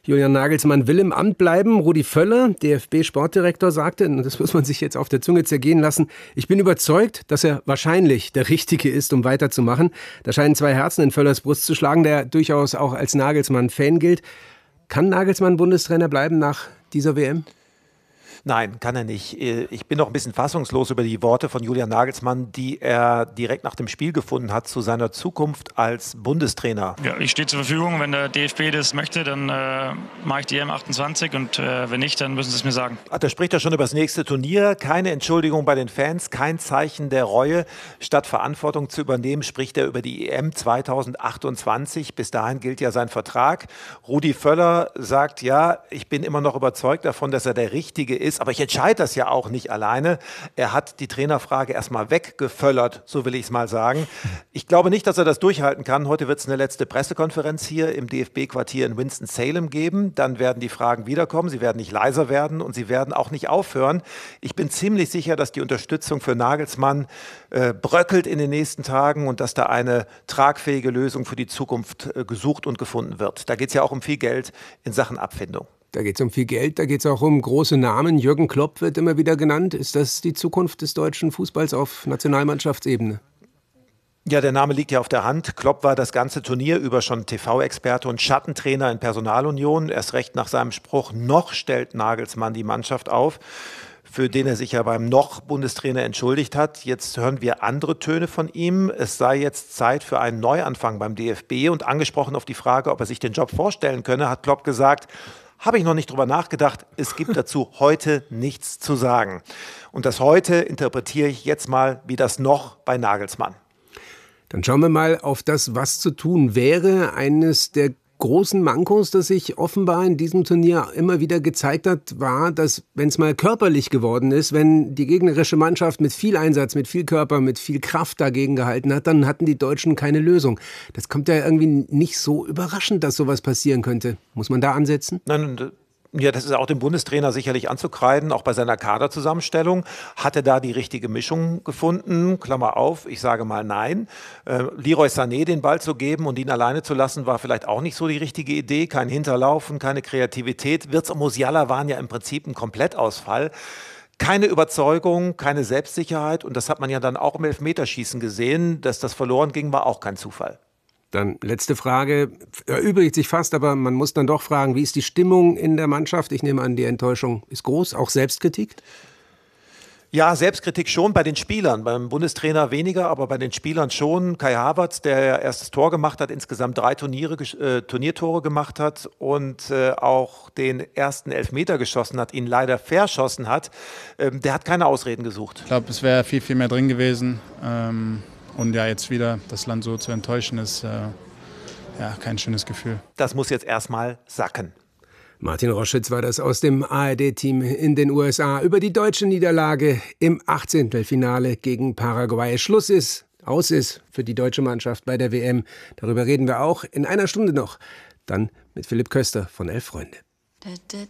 Julian Nagelsmann will im Amt bleiben. Rudi Völler, DFB-Sportdirektor, sagte, und das muss man sich jetzt auf der Zunge zergehen lassen, ich bin überzeugt, dass er wahrscheinlich der Richtige ist, um weiterzumachen. Da scheinen zwei Herzen in Völlers Brust zu schlagen, der durchaus auch als Nagelsmann-Fan gilt. Kann Nagelsmann Bundestrainer bleiben nach dieser WM? Nein, kann er nicht. Ich bin noch ein bisschen fassungslos über die Worte von Julian Nagelsmann, die er direkt nach dem Spiel gefunden hat zu seiner Zukunft als Bundestrainer. Ja, ich stehe zur Verfügung. Wenn der DFB das möchte, dann mache ich die M28 und wenn nicht, dann müssen sie es mir sagen. Da spricht er schon über das nächste Turnier. Keine Entschuldigung bei den Fans, kein Zeichen der Reue. Statt Verantwortung zu übernehmen, spricht er über die EM 2028. Bis dahin gilt ja sein Vertrag. Rudi Völler sagt, ja, ich bin immer noch überzeugt davon, dass er der Richtige ist. Aber ich entscheide das ja auch nicht alleine. Er hat die Trainerfrage erstmal weggeföllert, so will ich es mal sagen. Ich glaube nicht, dass er das durchhalten kann. Heute wird es eine letzte Pressekonferenz hier im DFB-Quartier in Winston-Salem geben. Dann werden die Fragen wiederkommen. Sie werden nicht leiser werden und sie werden auch nicht aufhören. Ich bin ziemlich sicher, dass die Unterstützung für Nagelsmann bröckelt in den nächsten Tagen und dass da eine tragfähige Lösung für die Zukunft gesucht und gefunden wird. Da geht es ja auch um viel Geld in Sachen Abfindung. Da geht es um viel Geld, da geht es auch um große Namen. Jürgen Klopp wird immer wieder genannt. Ist das die Zukunft des deutschen Fußballs auf Nationalmannschaftsebene? Ja, der Name liegt ja auf der Hand. Klopp war das ganze Turnier über schon TV-Experte und Schattentrainer in Personalunion. Erst recht nach seinem Spruch, noch stellt Nagelsmann die Mannschaft auf, für den er sich ja beim noch Bundestrainer entschuldigt hat. Jetzt hören wir andere Töne von ihm. Es sei jetzt Zeit für einen Neuanfang beim DFB. Und angesprochen auf die Frage, ob er sich den Job vorstellen könne, hat Klopp gesagt, habe ich noch nicht drüber nachgedacht. Es gibt dazu heute nichts zu sagen. Und das heute interpretiere ich jetzt mal wie das noch bei Nagelsmann. Dann schauen wir mal auf das, was zu tun wäre. Eines der großen Mankos, das sich offenbar in diesem Turnier immer wieder gezeigt hat, war, dass, wenn es mal körperlich geworden ist, wenn die gegnerische Mannschaft mit viel Einsatz, mit viel Körper, mit viel Kraft dagegen gehalten hat, dann hatten die Deutschen keine Lösung. Das kommt ja irgendwie nicht so überraschend, dass sowas passieren könnte. Muss man da ansetzen? Nein, ja, das ist auch dem Bundestrainer sicherlich anzukreiden, auch bei seiner Kaderzusammenstellung. Hat er da die richtige Mischung gefunden? Klammer auf, ich sage mal nein. Leroy Sané den Ball zu geben und ihn alleine zu lassen, war vielleicht auch nicht so die richtige Idee. Kein Hinterlaufen, keine Kreativität. Wirtz und Musiala waren ja im Prinzip ein Komplettausfall. Keine Überzeugung, keine Selbstsicherheit. Und das hat man ja dann auch im Elfmeterschießen gesehen. Dass das verloren ging, war auch kein Zufall. Dann letzte Frage, erübrigt sich fast, aber man muss dann doch fragen, wie ist die Stimmung in der Mannschaft? Ich nehme an, die Enttäuschung ist groß, auch Selbstkritik? Ja, Selbstkritik schon bei den Spielern, beim Bundestrainer weniger, aber bei den Spielern schon. Kai Havertz, der ja erst das Tor gemacht hat, insgesamt 3 Turniertore gemacht hat und auch den ersten Elfmeter geschossen hat, ihn leider verschossen hat, der hat keine Ausreden gesucht. Ich glaube, es wäre viel, viel mehr drin gewesen. Und ja, jetzt wieder das Land so zu enttäuschen, ist kein schönes Gefühl. Das muss jetzt erstmal sacken. Martin Roschitz war das aus dem ARD-Team in den USA über die deutsche Niederlage im 18. Finale gegen Paraguay. Aus ist für die deutsche Mannschaft bei der WM. Darüber reden wir auch in einer Stunde noch. Dann mit Philipp Köster von 11 Freunde.